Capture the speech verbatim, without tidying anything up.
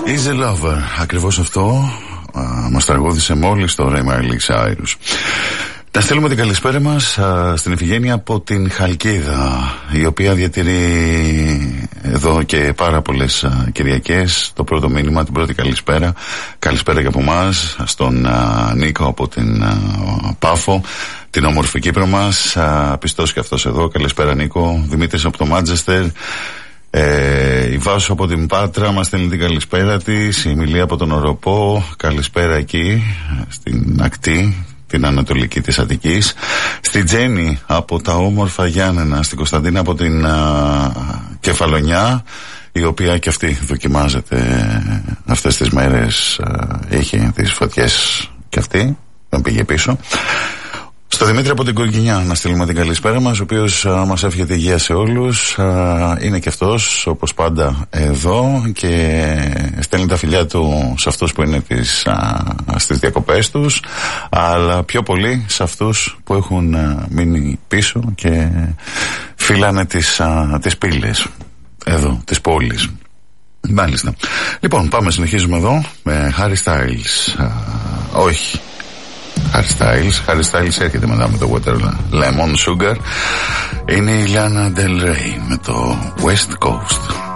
Easy Lover, ακριβώς αυτό α, μας τραγούδισε μόλις το Ray Miley Cyrus. Να στείλουμε την καλησπέρα μας α, στην Ιφηγένεια από την Χαλκίδα, η οποία διατηρεί εδώ και πάρα πολλές α, Κυριακές το πρώτο μήνυμα, την πρώτη καλησπέρα. Καλησπέρα και από εμάς στον α, Νίκο από την α, Πάφο, την όμορφη Κύπρο μας, α, πιστός και αυτός εδώ. Καλησπέρα Νίκο. Δημήτρης από το Μάντσεστερ. Ε, η Βάσο από την Πάτρα μας στέλνει την καλησπέρα της. Η Εμιλία από τον Οροπό, καλησπέρα εκεί στην ακτή, την ανατολική της Αττικής. Στη Τζέννη από τα όμορφα Γιάννενα, στην Κωνσταντίνα από την α, Κεφαλονιά, η οποία και αυτή δοκιμάζεται αυτές τις μέρες, α, είχε τις φωτιές και αυτή δεν πήγε πίσω. Στο Δημήτρη από την Κουρκινιά να στείλουμε την καλησπέρα μας, ο οποίος α, μας εύχεται υγεία σε όλους. Α, είναι και αυτός όπως πάντα εδώ και στέλνει τα φιλιά του σε αυτούς που είναι τις, α, στις διακοπές τους, αλλά πιο πολύ σε αυτούς που έχουν α, μείνει πίσω και φύλανε τις, α, τις πύλες εδώ της πόλης. Μάλιστα. Λοιπόν, πάμε, συνεχίζουμε εδώ με Harry Styles. Α, όχι Harry Styles, Harry Styles έρχεται μετά με το Water Lemon Sugar. Είναι η Lana Del Rey με το West Coast.